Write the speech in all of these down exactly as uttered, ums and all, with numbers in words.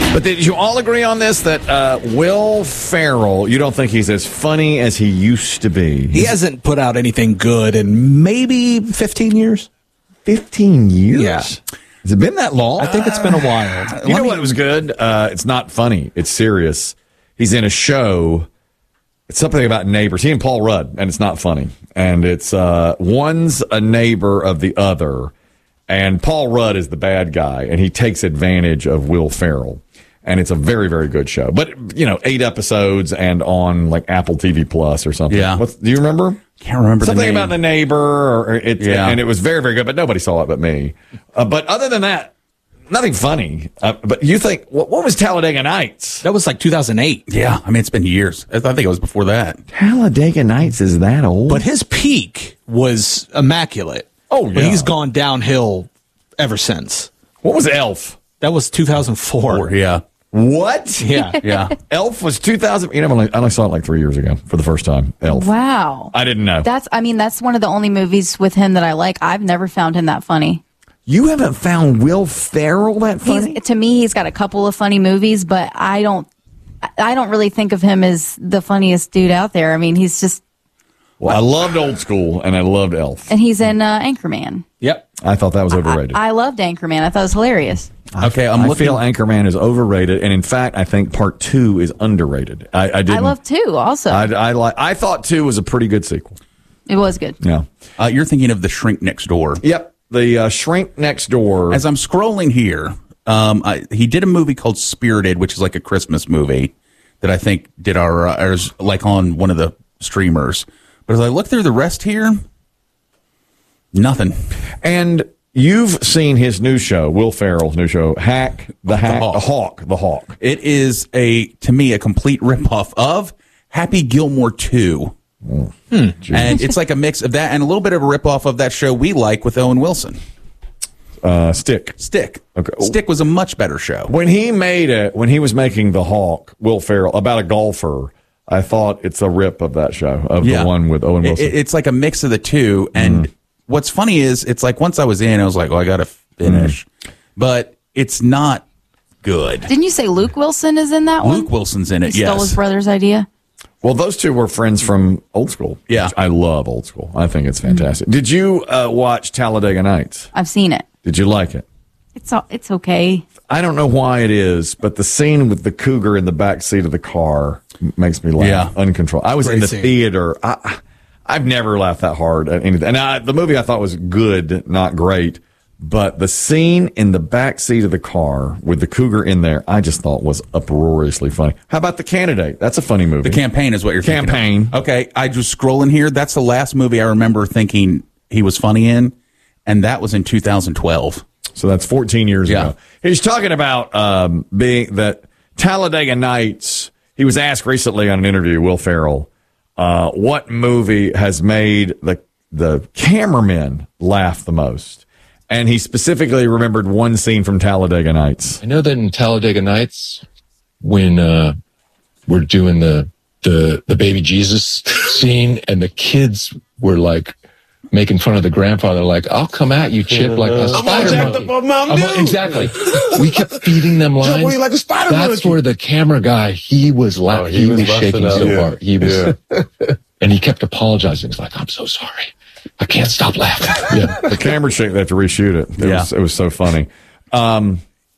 But did you all agree on this, that uh, Will Ferrell, you don't think he's as funny as he used to be? He hasn't put out anything good in maybe fifteen years. fifteen years? Yeah. Has it been that long? I think it's been a while. You know what was good? Uh, it's not funny. It's serious. He's in a show. It's something about neighbors. He and Paul Rudd, and it's not funny. And it's uh, one's a neighbor of the other, and Paul Rudd is the bad guy, and he takes advantage of Will Ferrell. And it's a very, very good show. But, you know, eight episodes and on, like, Apple T V Plus or something. Yeah. What's, do you remember? Can't remember Something the name. about the neighbor. Or it, Yeah. And it was very, very good, but nobody saw it but me. Uh, but other than that, nothing funny. Uh, but you think, what, what was Talladega Nights? That was like two thousand eight. Yeah, I mean, it's been years. I think it was before that. Talladega Nights is that old? But his peak was immaculate. Oh, yeah. But he's gone downhill ever since. What was Elf? That was two thousand four. Or, yeah. What? Yeah. Yeah. Elf was two thousand. You know, I only, I only saw it like three years ago for the first time. Elf. Wow. I didn't know. That's, I mean, that's one of the only movies with him that I like. I've never found him that funny. You haven't found Will Ferrell that funny? He's, to me, he's got a couple of funny movies, but I don't, I don't really think of him as the funniest dude out there. I mean, he's just, Well, I loved Old School and I loved Elf. and he's in uh, Anchorman. Yep. I thought that was overrated. I, I loved Anchorman. I thought it was hilarious. Okay, I'm I looking. feel Anchorman is overrated, and in fact, I think Part Two is underrated. I, I didn't. I love two also. I, I like. I thought Two was a pretty good sequel. it was good. Yeah. Uh, you're thinking of The Shrink Next Door. Yep. The uh, Shrink Next Door. As I'm scrolling here, um, I, he did a movie called Spirited, which is like a Christmas movie that I think did our, uh, ours, like on one of the streamers. But as I look through the rest here, nothing. And you've seen his new show, Will Ferrell's new show, Hack the Hack, Hawk. the Hawk, the Hawk. It is a, to me, a complete ripoff of Happy Gilmore two. Hmm. And it's like a mix of that and a little bit of a ripoff of that show we like with Owen Wilson. Uh, Stick. Stick. Okay. Stick was a much better show. When he made it, when he was making the Hawk, Will Ferrell, about a golfer, I thought it's a rip of that show, of Yeah. the one with Owen Wilson. It, it's like a mix of the two. And Mm. what's funny is it's like once I was in, I was like, well, I got to finish. Mm. But it's not good. Didn't you say Luke Wilson is in that one? Luke Wilson's in it, He stole yes. his brother's idea. Well, those two were friends from Old School. Yeah. which I love Old School. I think it's fantastic. Did you uh, watch Talladega Nights? I've seen it. Did you like it? It's all, it's okay. I don't know why it is, but the scene with the cougar in the back seat of the car m- makes me laugh Yeah. uncontrolled. I was in Great the scene. theater. I, I've never laughed that hard at anything. And I, the movie I thought was good, not great. But the scene in the back seat of the car with the cougar in there, I just thought was uproariously funny. How about The Candidate? That's a funny movie. The Campaign is what you're Campaign. thinking of. Okay, I just scrolling here. That's the last movie I remember thinking he was funny in, and that was in two thousand twelve. So that's fourteen years Yeah. ago. He's talking about um, being that Talladega Nights. He was asked recently on an interview, Will Ferrell, uh, what movie has made the the cameramen laugh the most, and he specifically remembered one scene from Talladega Nights. I know that in Talladega Nights, when uh, we're doing the the the baby Jesus scene, and the kids were like making fun of the grandfather, like, "I'll come at you, Chip, like a spider monkey." I'm all- exactly. We kept feeding them lines. like a spider That's monkey. where the camera guy, he was laughing. Oh, he he, was was, busting shaking up. so Yeah. hard. He was, and he kept apologizing. He's like, "I'm so sorry. I can't stop laughing." Yeah. The camera shake, they have to reshoot it. It, Yeah. was, it was so funny. Um,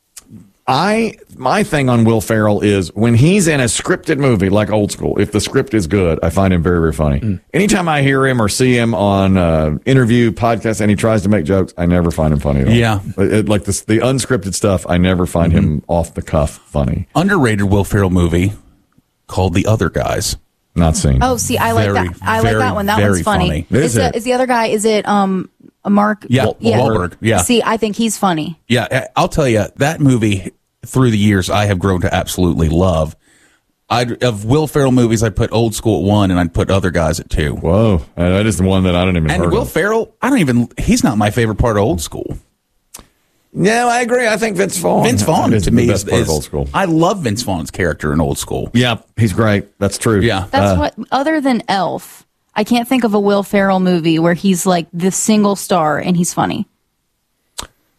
I my thing on Will Ferrell is when he's in a scripted movie like Old School, if the script is good, I find him very, very funny. Mm. Anytime I hear him or see him on uh, interview, podcast, and he tries to make jokes, I never find him funny at all. Yeah. Mm-hmm. It- it- like this, the unscripted stuff, I never find him off the cuff funny. Underrated Will Ferrell movie called The Other Guys. Not seen. Oh, see, I like Very, that. I like very, that one. That very one's funny. funny. Is Is, the, it? is the other guy? Is it um a Mark? Yeah, Wa- Wahlberg, yeah. See, I think he's funny. Yeah, I- I'll tell you, that movie, through the years, I have grown to absolutely love. I'd, of Will Ferrell movies, I'd put Old School at one, and I'd put Other Guys at two. Whoa, uh, that is the one that I don't even And heard Will of. Ferrell, I don't even, he's not my favorite part of Old School. No, I agree. I think Vince Vaughn. Vince Vaughn, is to the me, best is, part is of Old School. I love Vince Vaughn's character in Old School. Yeah, he's great. That's true. Yeah. That's Uh, what. Other than Elf, I can't think of a Will Ferrell movie where he's like the single star and he's funny.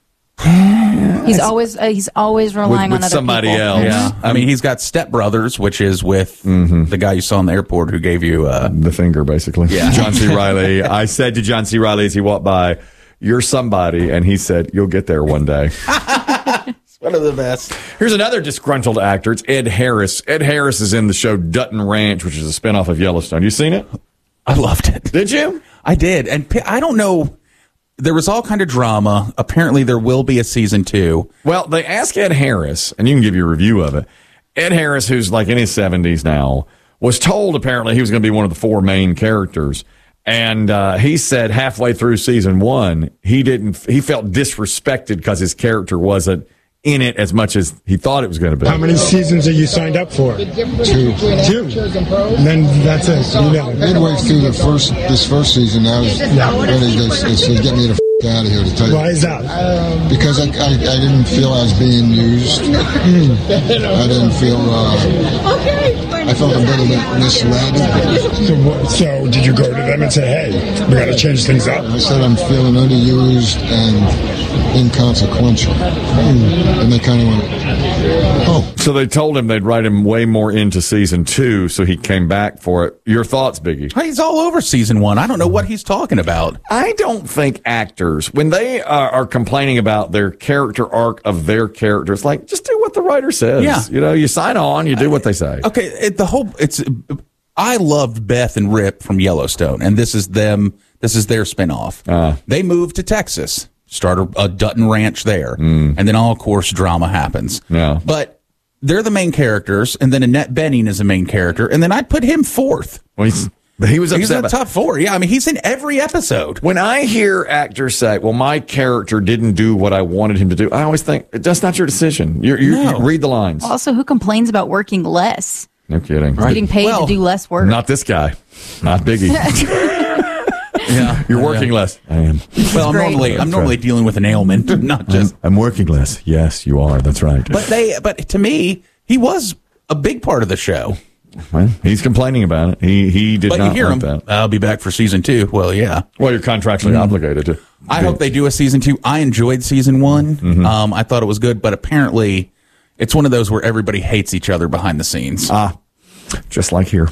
He's always uh, he's always relying with on other somebody people. else. Yeah, I mean, he's got Step Brothers, which is with the guy you saw in the airport who gave you. Uh, The finger, basically. Yeah. John C. Riley. I said to John C. Riley as he walked by, "You're somebody," and he said, "You'll get there one day." one of the best. Here's another disgruntled actor. It's Ed Harris. Ed Harris is in the show Dutton Ranch, which is a spinoff of Yellowstone. You seen it? I loved it. Did you? I did, and p- I don't know. There was all kind of drama. Apparently, there will be a season two. Well, they asked Ed Harris, and you can give your review of it. Ed Harris, who's like in his seventies now, was told apparently he was going to be one of the four main characters. And uh, he said halfway through season one, he didn't. He felt disrespected because his character wasn't in it as much as he thought it was going to be. How many seasons are you signed up for? Two. Two. And then that's it. You know. Midway through the first, this first season, I was ready to, to get me the f- out of here, to tell you. Why is that? Because I, I, I didn't feel I was being used. I didn't feel, uh, I felt a little bit misled. So, what- so did you go to them and say, hey, we got to change things up? I said I'm feeling underused and inconsequential. And they kind of went, oh. So they told him they'd write him way more into season two, so he came back for it. Your thoughts, Biggie? He's all over season one. I don't know what he's talking about. I don't think actors, when they are, are complaining about their character arc of their characters, like, just do what the writer says. Yeah. You know, you sign on, you do what they say. Okay, it, the whole it's. I loved Beth and Rip from Yellowstone, and this is them. This is their spinoff. Uh. They moved to Texas, start a, a Dutton Ranch there, and then all of course drama happens. Yeah. But they're the main characters, and then Annette Bening is the main character, and then I'd put him fourth. Well, he's, he was He's upset. in the about- top four. Yeah, I mean he's in every episode. When I hear actors say, well, my character didn't do what I wanted him to do, I always think, that's not your decision. You're, you're, No. you read the lines. Also, who complains about working less? No kidding. Getting paid Well, to do less work. Not this guy. Not Biggie. Yeah, You're working less. I am. Well, I'm great. normally I'm That's normally right. dealing with an ailment, not just. I'm working less. Yes, you are. That's right. But they, but to me, he was a big part of the show. Well, he's complaining about it. He he did But you not hear want him. that. I'll be back for season two. Well, yeah. Well, you're contractually obligated to. I hope they do a season two. I enjoyed season one. Mm-hmm. Um, I thought it was good, but apparently, it's one of those where everybody hates each other behind the scenes. Ah, just like here.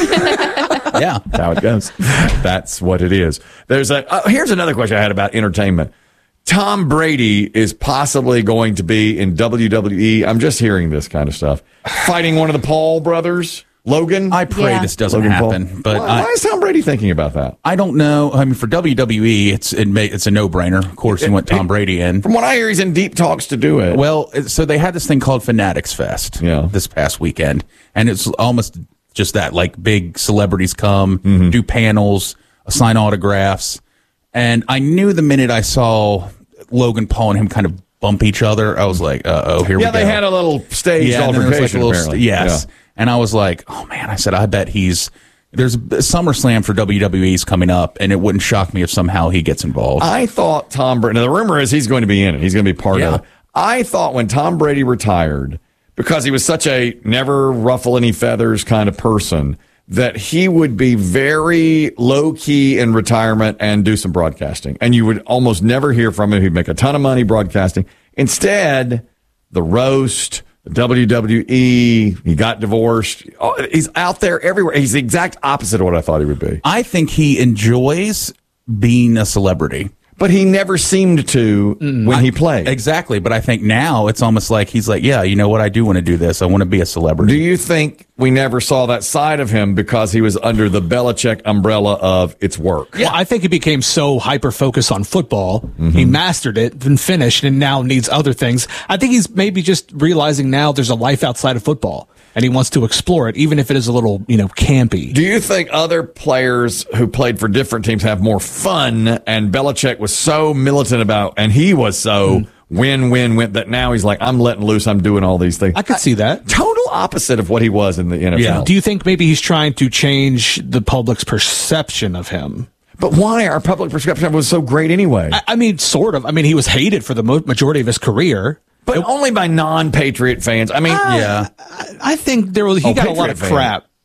yeah. That's how it goes. That's what it is. There's a. Uh, here's another question I had about entertainment. Tom Brady is possibly going to be in W W E. I'm just hearing this kind of stuff. Fighting one of the Paul brothers, Logan. I pray Yeah. this doesn't Logan Paul. happen, but why, I, why is Tom Brady thinking about that? I don't know. I mean, for W W E, it's it may, it's a no brainer. Of course, you want Tom Brady in. From what I hear, he's in deep talks to do it. Well, so they had this thing called Fanatics Fest Yeah. this past weekend, and it's almost just that, like big celebrities come, Mm-hmm. do panels, sign autographs, and I knew the minute I saw Logan Paul and him kind of bump each other, I was like, uh oh, here yeah, we go. they had a little staged yeah, and then there was like a altercation. little apparently. st- yes, Yeah. and I was like, oh man, I said, I bet he's there's a SummerSlam for W W E's coming up, and it wouldn't shock me if somehow he gets involved. I thought Tom Brady. Now the rumor is he's going to be in it. He's going to be part Yeah. of it. I thought when Tom Brady retired, because he was such a never ruffle any feathers kind of person, that he would be very low key in retirement and do some broadcasting, and you would almost never hear from him. He'd make a ton of money broadcasting. Instead, the roast, the W W E, he got divorced. Oh, he's out there everywhere. He's the exact opposite of what I thought he would be. I think he enjoys being a celebrity. But he never seemed to when he played. Exactly, but I think now it's almost like he's like, yeah, you know what? I do want to do this. I want to be a celebrity. Do you think we never saw that side of him because he was under the Belichick umbrella of it's work? Well, I think he became so hyper focused on football. He mastered it, then finished, and now needs other things. I think he's maybe just realizing now there's a life outside of football, and he wants to explore it, even if it is a little, you know, campy. Do you think other players who played for different teams have more fun? And Belichick was so militant about, and he was so win, win, win, that now he's like, I'm letting loose. I'm doing all these things. I could see that. Total opposite of what he was in the N F L. Yeah. Do you think maybe he's trying to change the public's perception of him? But why? Our public perception was so great anyway. I, I mean, sort of. I mean, he was hated for the mo- majority of his career. but only by non-Patriot fans. I mean, yeah. I think there was he Oh, got a lot of Patriot fan. crap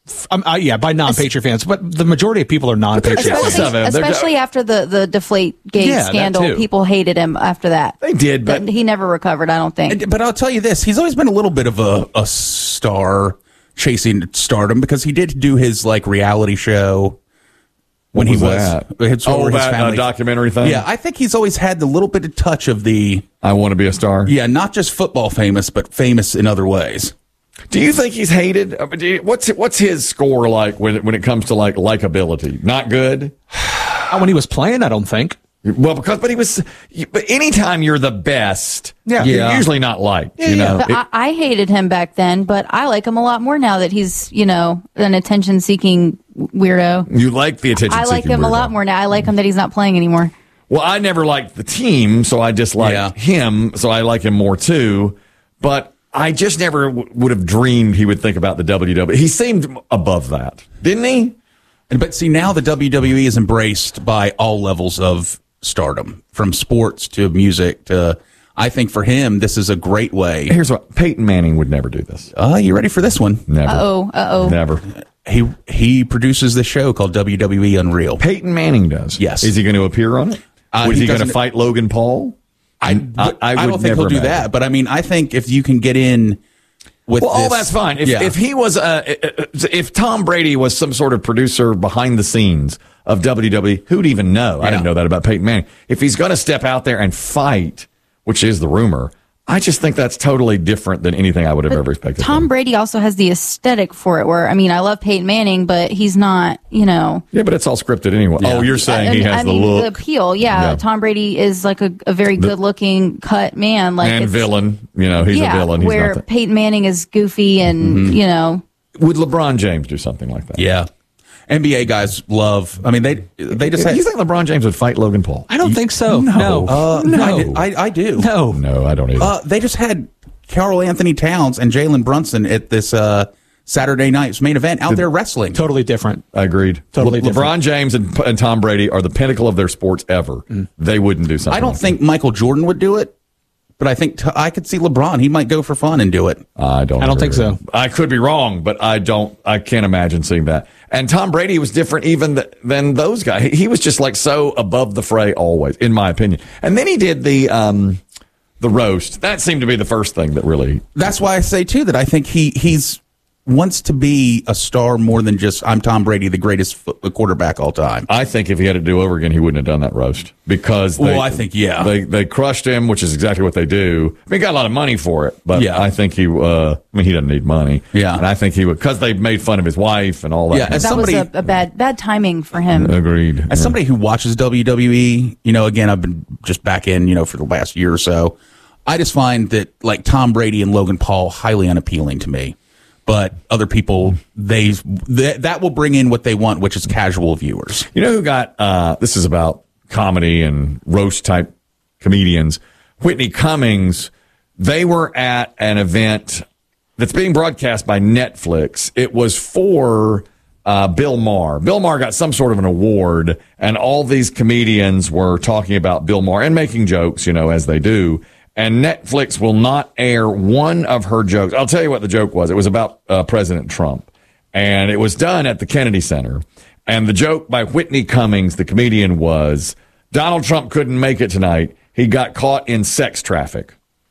Um, uh, yeah, by non-Patriot fans, but the majority of people are non-Patriot fans. Especially, Some of them. They're- especially after the, the Deflategate Yeah, that scandal, too. people hated him after that. They did, but- But he never recovered, I don't think. And- But I'll tell you this: he's always been a little bit of a, a star chasing stardom because he did do his like reality show when What he was was that? it's Oh, over his that, uh, family documentary thing? Yeah, I think he's always had the little bit of touch of the I want to be a star. yeah, not just football famous, but famous in other ways. Do you think he's hated? I mean, do you- What's what's his score like when it, when it comes to like likability? Not good. Uh, When he was playing, I don't think. Well, because but he was. But anytime you're the best, Yeah. you're Yeah. usually not liked. you know, But It- I, I hated him back then, but I like him a lot more now that he's, you know, an attention-seeking weirdo. you like the attention. I like him a lot more now. I like him that he's not playing anymore. Well, I never liked the team, so I disliked Yeah. him. So I like him more too. But I just never w- would have dreamed he would think about the W W E. He seemed above that, didn't he? And but see now the W W E is embraced by all levels of stardom, from sports to music to. I think for him this is a great way. Here's what Peyton Manning would never do this. Uh, you ready for this one? Never. Uh-oh, uh-oh. Never. He he produces this show called W W E Unreal. Peyton Manning does. Yes. Is he going to appear on it? Uh, Was he he, going to doesn't- fight Logan Paul? I, I- I I would don't think never he'll do imagine. that, but I mean, I think if you can get in with Well, all this- that's fine. If, yeah. if he was, uh, if Tom Brady was some sort of producer behind the scenes of W W E, who'd even know? I Yeah. didn't know that about Peyton Manning. If he's going to step out there and fight, which is the rumor, I just think that's totally different than anything I would have ever expected. Tom from him. Brady also has the aesthetic for it where, I mean, I love Peyton Manning, but he's not, you know. Yeah, but it's all scripted anyway. Yeah. Oh, you're saying I he mean, has I the mean, look the appeal. Yeah, Yeah. Tom Brady is like a, a very good looking cut man. Like and it's, villain. You know, he's yeah, a villain. He's where not that. Peyton Manning is goofy and, Mm-hmm. you know. Would LeBron James do something like that? yeah, N B A guys love. I mean, they they just Do had. you think LeBron James would fight Logan Paul? I don't think so. No. No. uh, No. I, did- I, I do. No. No, I don't either. Uh, they just had Carl Anthony Towns and Jalen Brunson at this uh, Saturday night's main event out there wrestling. Totally different. I agreed. Totally Le- LeBron different. James and, and Tom Brady are the pinnacle of their sports ever. They wouldn't do something. I don't like think Michael Jordan would do it, but I think t- I could see LeBron. He might go for fun and do it. that. I don't. I don't agree think with so. that. I could be wrong, but I don't. I can't imagine seeing that. And Tom Brady was different even th- than those guys. He, he was just like so above the fray always, in my opinion. And then he did the um, the roast. That seemed to be the first thing that really. That's why I say too that I think he he's wants to be a star more than just I'm Tom Brady, the greatest fo- quarterback all time. I think if he had to do over again, he wouldn't have done that roast because. They, Well, I think, yeah. they they crushed him, which is exactly what they do. I mean, he got a lot of money for it, but Yeah. I think he. Uh, I mean, he doesn't need money. Yeah. and I think he would because they made fun of his wife and all that. Yeah, kind of as That somebody- was a, a bad bad timing for him. Agreed. As Yeah. somebody who watches W W E, you know, again, I've been just back in, you know, for the last year or so. I just find that like Tom Brady and Logan Paul highly unappealing to me. But other people, they th- that will bring in what they want, which is casual viewers. You know who got, uh, this is about comedy and roast type comedians. Whitney Cummings, they were at an event that's being broadcast by Netflix. It was for, uh, Bill Maher. Bill Maher got some sort of an award and all these comedians were talking about Bill Maher and making jokes, you know, as they do. And Netflix will not air one of her jokes. I'll tell you what the joke was. It was about uh, President Trump. And it was done at the Kennedy Center. And the joke by Whitney Cummings, the comedian, was Donald Trump couldn't make it tonight. He got caught in sex traffic.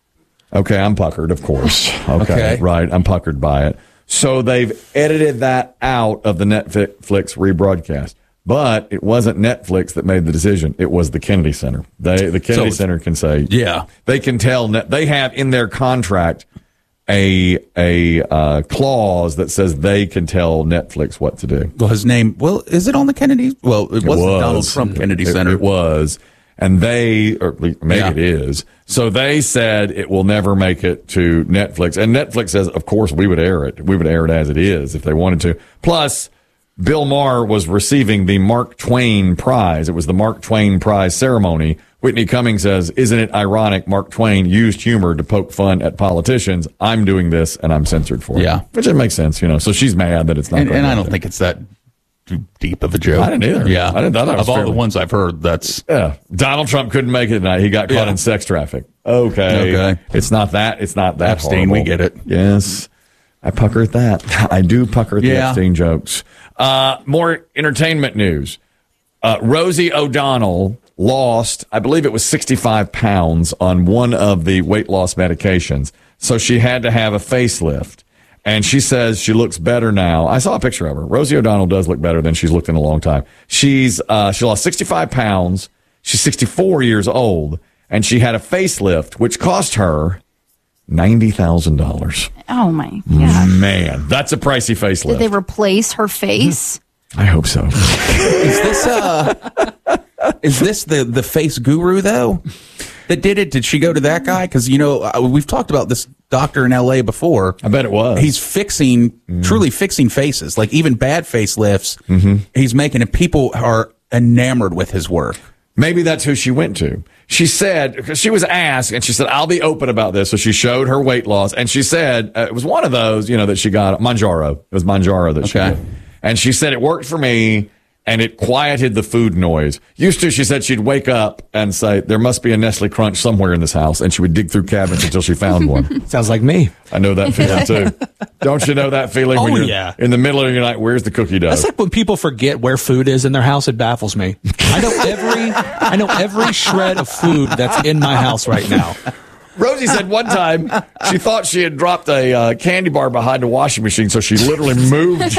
Okay, I'm puckered, of course. Okay, Okay. right. I'm puckered by it. So they've edited that out of the Netflix rebroadcast. But it wasn't Netflix that made the decision. It was the Kennedy Center. They, the Kennedy So- Center can say, Yeah. they can tell. Net- They have in their contract a a uh, clause that says they can tell Netflix what to do. Well, his name, well, is it on the Kennedy? Well, it was, the Donald Trump Kennedy It- Center. It was. And they, or at least maybe Yeah. it is. So they said it will never make it to Netflix. And Netflix says, of course, we would air it. We would air it as it is if they wanted to. Plus, Bill Maher was receiving the Mark Twain Prize. It was the Mark Twain Prize ceremony. Whitney Cummings says, isn't it ironic Mark Twain used humor to poke fun at politicians? I'm doing this and I'm censored for it. Yeah. Which it makes sense, you know. So she's mad that it's not And, going and I out don't there. think it's that too deep of a joke. I didn't either. Yeah. I didn't- I thought it was Of all fairly- the ones I've heard, that's. Yeah. Donald Trump couldn't make it tonight. He got caught Yeah. in sex traffic. Okay. Okay. It's not that. It's not that Epstein, horrible. we get it. Yes. I pucker at that. I do pucker at the Yeah. Epstein jokes. Uh, more entertainment news. Uh, Rosie O'Donnell lost, I believe it was sixty-five pounds on one of the weight loss medications. So she had to have a facelift. And she says she looks better now. I saw a picture of her. Rosie O'Donnell does look better than she's looked in a long time. She's uh, she lost sixty-five pounds. She's sixty-four years old. And she had a facelift, which cost her ninety thousand dollars. Oh, my God. Man, that's a pricey facelift. Did they replace her face? I hope so. Is this uh is this the the face guru though that did it? Did she go to that guy? Because you know uh, we've talked about this doctor in L A before. I bet it was. He's fixing, mm. truly fixing faces, like even bad facelifts. Mm-hmm. He's making it. People are enamored with his work. Maybe that's who she went to. She said, because she was asked, and she said, I'll be open about this. So she showed her weight loss, and she said, uh, it was one of those, you know, that she got, Manjaro. It was Manjaro that she Okay. did. And she said, it worked for me, and it quieted the food noise. Used to, she said she'd wake up and say, there must be a Nestle Crunch somewhere in this house, and she would dig through cabinets until she found one. Sounds like me. I know that feeling, too. Don't you know that feeling when Oh, you're yeah. in the middle of your night, where's the cookie dough? That's like when people forget where food is in their house. It baffles me. I know every, I know every shred of food that's in my house right now. Rosie said one time she thought she had dropped a uh, candy bar behind the washing machine, so she literally moved.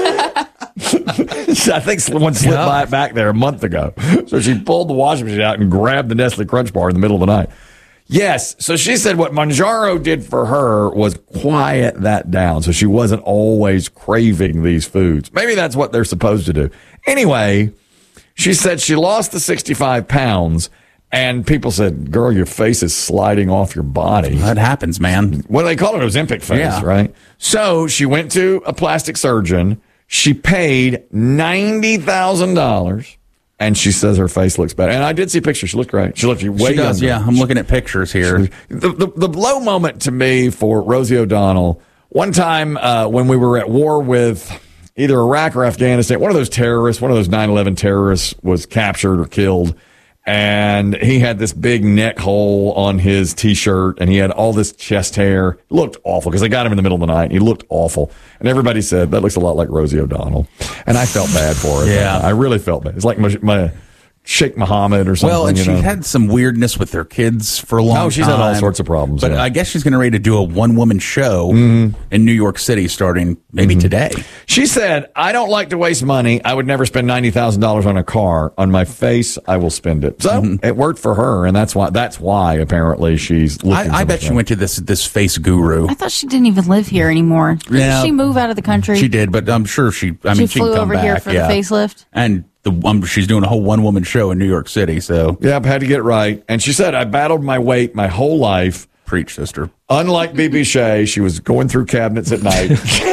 I think someone slipped Yeah. by it back there a month ago. So she pulled the washing machine out and grabbed the Nestle Crunch bar in the middle of the night. Yes. So she said what Manjaro did for her was quiet that down. So she wasn't always craving these foods. Maybe that's what they're supposed to do. Anyway, she said she lost the sixty-five pounds. And people said, girl, your face is sliding off your body. That happens, man. What do they call it? Ozempic face, Yeah. right? So she went to a plastic surgeon. She paid ninety thousand dollars. And she says her face looks better. And I did see pictures. She looked great. She looked way She does, younger. yeah. I'm looking at pictures here. The, the, the blow moment to me for Rosie O'Donnell, one time uh, when we were at war with either Iraq or Afghanistan, one of those terrorists, one of those nine eleven terrorists was captured or killed. And he had this big neck hole on his T-shirt, and he had all this chest hair. It looked awful because they got him in the middle of the night. And he looked awful. And everybody said, that looks a lot like Rosie O'Donnell. And I felt bad for it. Yeah. I really felt bad. It's like my, my Sheikh Muhammad or something. Well, and you she know? had some weirdness with their kids for a long time. Oh, she's had all sorts of problems, But yeah. I guess she's getting ready to do a one-woman show Mm-hmm. in New York City starting maybe today. She said, I don't like to waste money. I would never spend ninety thousand dollars on a car. On my face, I will spend it. So it worked for her, and that's why That's why apparently she's looking I, I so bet much she better. went to this this face guru. I thought she didn't even live here anymore. Did Yeah. she move out of the country? She did, but I'm sure she. I She mean, she flew can come over here back, for yeah. the facelift? and the um, she's doing a whole one woman show in New York City. So Yep, had to get it right. And she said, I battled my weight my whole life. preach, sister. Unlike B B Shea, she was going through cabinets at night.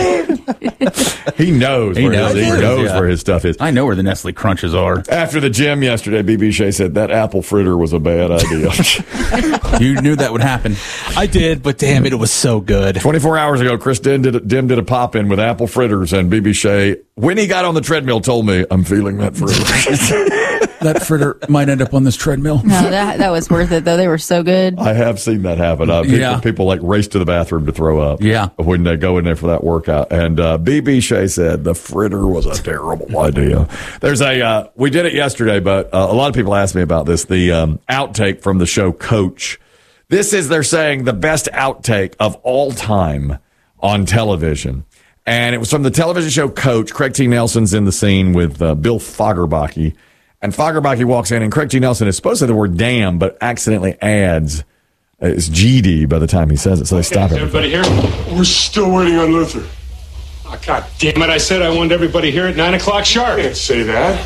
He knows He where knows. his, he He knows knows, yeah. where his stuff is. I know where the Nestle Crunches are. After the gym yesterday, B B Shea said that apple fritter was a bad idea. You knew that would happen. I did, but damn it, it was so good. twenty-four hours ago, Chris Dim did, a, Dim did a pop in with apple fritters, and B B Shea, when he got on the treadmill, told me, I'm feeling that fritter. That fritter might end up on this treadmill. No, that that was worth it though. They were so good. I have seen that happen. Uh, people, Yeah. people like race to the bathroom to throw up. Yeah. When they go in there for that workout. And uh, B B Shea said the fritter was a terrible idea. There's a, uh, we did it yesterday, but uh, a lot of people asked me about this. The um, outtake from the show Coach. This is, they're saying, the best outtake of all time on television. And it was from the television show Coach. Craig T. Nelson's in the scene with uh, Bill Fagerbakke. And Fagerbakke walks in, and Craig T. Nelson is supposed to say the word damn, but accidentally adds, uh, it's G D by the time he says it, so they stop Is everybody. everybody here? We're still waiting on Luther. Oh, God damn it, I said I wanted everybody here at nine o'clock sharp. I can't say that.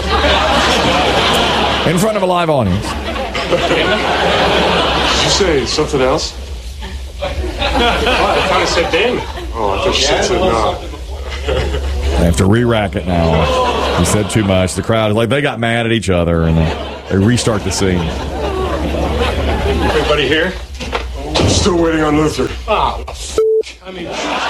In front of a live audience. Did you say something else? Oh, I thought I said damn it. Oh, I thought you said something else. They have to re-rack it now. He said too much. The crowd, like, they got mad at each other, and they, they restart the scene. Everybody here? We're still waiting on Luther. Oh, f- I mean,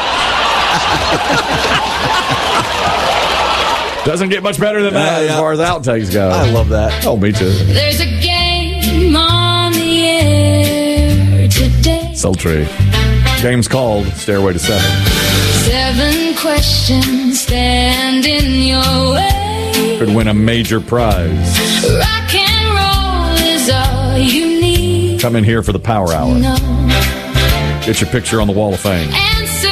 Doesn't get much better than that Uh, yeah. as far as outtakes go. I love that. Oh, me too. There's a game on the air today. Sultry. James called Stairway to Seven. Seven questions stand in your way. Could win a major prize. Rock and roll is all you need. Come in here for the Power Hour. No. Get your picture on the Wall of Fame. Answer